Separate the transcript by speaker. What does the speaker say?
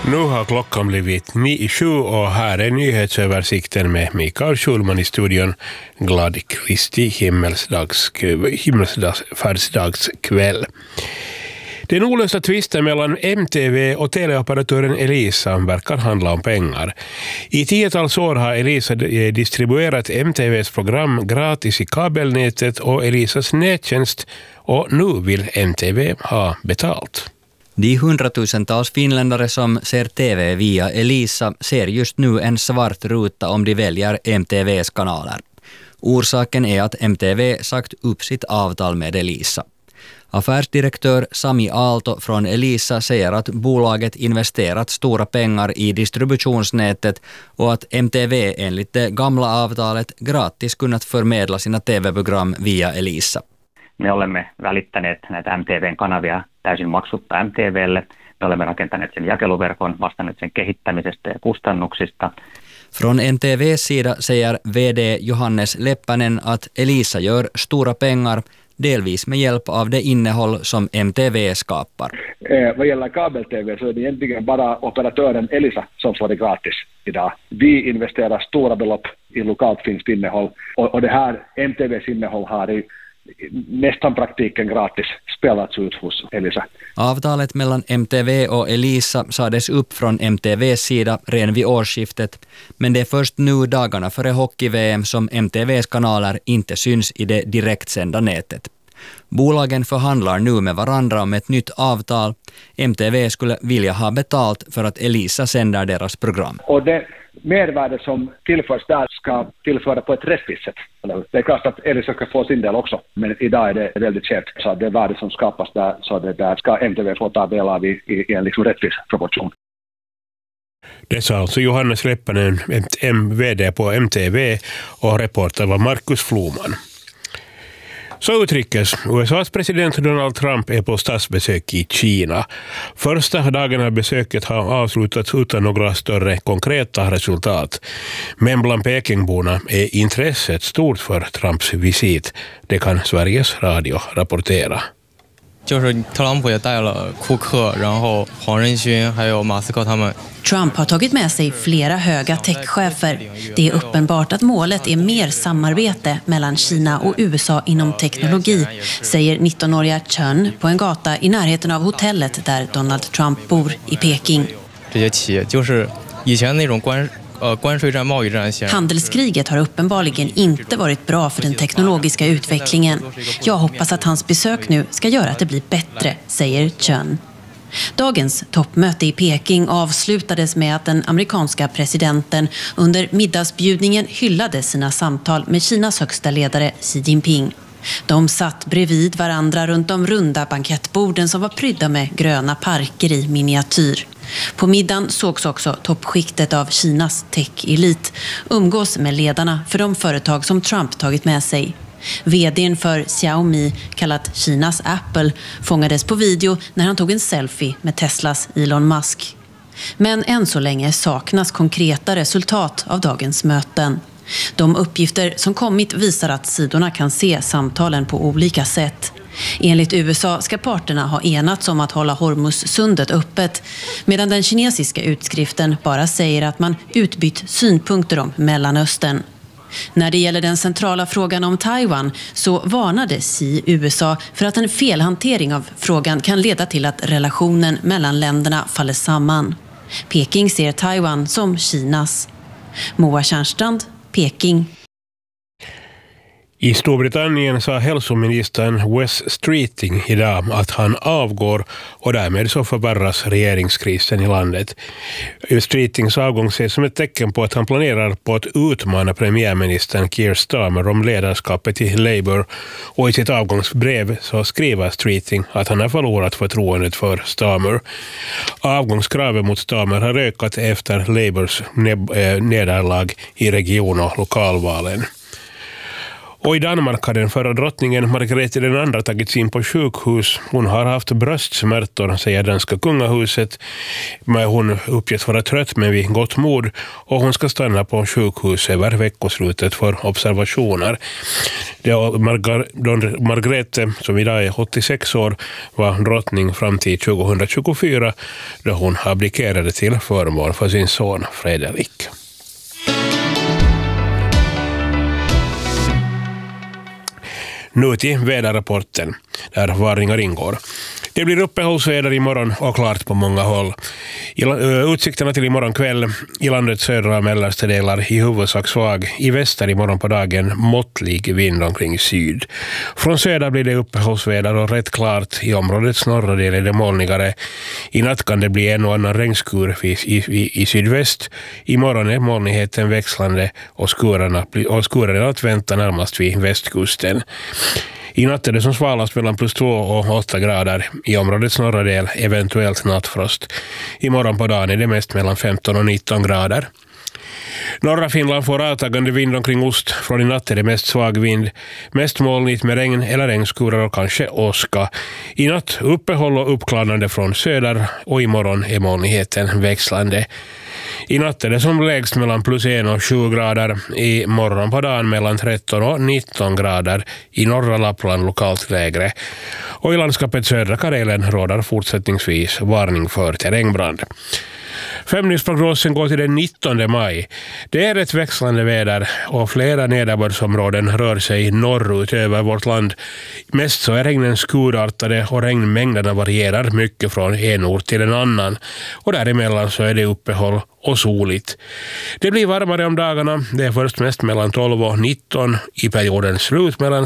Speaker 1: Nu har klockan blivit 7 och här är nyhetsöversikten med Mikael Schulman i studion. Glad Kristi himmelsfärdsdagskväll. Den olösta tvisten mellan MTV och teleoperatören Elisa verkar handla om pengar. I 10-tals år har Elisa distribuerat MTVs program gratis i kabelnätet och Elisas nättjänst, och nu vill MTV ha betalt.
Speaker 2: De hundratusentals finländare som ser TV via Elisa ser just nu en svart ruta om de väljer MTVs kanaler. Orsaken är att MTV sagt upp sitt avtal med Elisa. Affärsdirektör Sami Aalto från Elisa säger att bolaget investerat stora pengar i distributionsnätet och att MTV enligt det gamla avtalet gratis kunnat förmedla sina TV-program via Elisa.
Speaker 3: Me olemme välittäneet näitä MTVn kanavia täysin maksutta MTVlle. Me olemme rakentaneet sen jakeluverkon, vastanneet sen kehittämisestä ja kustannuksista.
Speaker 2: Från MTV:s sida säger VD Johannes Leppänen att Elisa gör stora pengar, delvis med hjälp av det innehåll som MTV skapar.
Speaker 4: Vad gäller kabel-TV så är det egentligen bara operatören Elisa som får det gratis idag. Vi investerar stora belopp i lokalt finskt innehåll och det här MTVs innehåll har i nästan praktiken gratis spelats ut hos Elisa.
Speaker 2: Avtalet mellan MTV och Elisa sades upp från MTVs sida redan vid årsskiftet, men det är först nu dagarna före hockey-VM som MTVs kanaler inte syns i det direktsända nätet. Bolagen förhandlar nu med varandra om ett nytt avtal. MTV skulle vilja ha betalt för att Elisa sänder deras program.
Speaker 4: Och det mervärde som tillförs där ska tillföra på ett rättvist sätt. Det är klart att Elisa ska få sin del också, men idag är det väldigt skevt. Så det värde som skapas där, så det där ska MTV få ta del av i en liksom rättvis proportion.
Speaker 1: Det sa alltså Johannes Leppänen, VD på MTV, och reporter var Markus Floman. Så utrikes. USAs president Donald Trump är på statsbesök i Kina. Första dagen av besöket har avslutats utan några större konkreta resultat. Men bland Pekingborna är intresset stort för Trumps visit. Det kan Sveriges Radio rapportera.
Speaker 5: 就是特朗普也带了库克，然后黄仁勋还有马斯克他们。
Speaker 6: Trump har tagit med sig flera höga techchefer. Det är uppenbart att målet är mer samarbete mellan Kina och USA inom teknologi, säger 19-åriga Chen på en gata i närheten av hotellet där Donald Trump bor i Peking. Handelskriget har uppenbarligen inte varit bra för den teknologiska utvecklingen. Jag hoppas att hans besök nu ska göra att det blir bättre, säger Chen. Dagens toppmöte i Peking avslutades med att den amerikanska presidenten under middagsbjudningen hyllade sina samtal med Kinas högsta ledare Xi Jinping. De satt bredvid varandra runt de runda bankettborden som var prydda med gröna parker i miniatyr. På middagen sågs också toppskiktet av Kinas tech-elit umgås med ledarna för de företag som Trump tagit med sig. VD:n för Xiaomi, kallat Kinas Apple, fångades på video när han tog en selfie med Teslas Elon Musk. Men än så länge saknas konkreta resultat av dagens möten. De uppgifter som kommit visar att sidorna kan se samtalen på olika sätt. Enligt USA ska parterna ha enats om att hålla Hormuzsundet öppet, medan den kinesiska utskriften bara säger att man utbytt synpunkter om Mellanöstern. När det gäller den centrala frågan om Taiwan så varnade Xi USA för att en felhantering av frågan kan leda till att relationen mellan länderna faller samman. Peking ser Taiwan som Kinas. Moa Tjärnstrand, Peking.
Speaker 1: I Storbritannien sa hälsoministern Wes Streeting idag att han avgår, och därmed så förvärras regeringskrisen i landet. Streetings avgång ses som ett tecken på att han planerar på att utmana premiärministern Keir Starmer om ledarskapet i Labour, och i sitt avgångsbrev så skriver Streeting att han har förlorat förtroendet för Starmer. Avgångskravet mot Starmer har ökat efter Labours nederlag i region- och lokalvalen. Och i Danmark har den förra drottningen Margrethe den andra tagits in på sjukhus. Hon har haft bröstsmärtor, säger danska kungahuset. Men hon uppges vara trött men vid gott mod, och hon ska stanna på sjukhus över veckoslutet för observationer. Margrethe, som idag är 86 år, var drottning fram till 2024 då hon abdikerade till förmån för sin son Fredrik. Nu till väderrapporten, där varningar ingår. Det blir uppehållsväder imorgon och klart på många håll. Utsikterna till imorgon kväll i landets södra och mellersta delar i huvudsak svag. I väster imorgon på dagen måttlig vind omkring syd. Från söder blir det uppehållsväder och rätt klart. I områdets norra del är det molnigare. I natt kan det bli en och annan regnskur i sydväst. Imorgon är molnigheten växlande och skuren att vänta närmast vid västkusten. I natt är det som svalast mellan +2 och 8 grader. I områdets norra del eventuellt nattfrost. Imorgon på dagen är det mest mellan 15 och 19 grader. Norra Finland får avtagande vind omkring ost. Från i natt är det mest svag vind. Mest molnigt med regn eller regnskurar och kanske åska. I natt uppehåll och uppklarnande från söder, och imorgon är molnigheten växlande. I natt är det som lägst mellan +1 och 7 grader. I morgon på dagen mellan 13 och 19 grader. I norra Lappland lokalt lägre. Och i landskapet södra Karelen råder fortsättningsvis varning för terrängbrand. Femdygnsprognosen går till den 19 maj. Det är ett växlande väder och flera nederbördsområden rör sig norrut över vårt land. Mest så är regnen skurartade och regnmängderna varierar mycket från en ort till en annan. Och däremellan så är det uppehåll och soligt. Det blir varmare om dagarna. Det är först mest mellan 12 och 19, i periodens slut mellan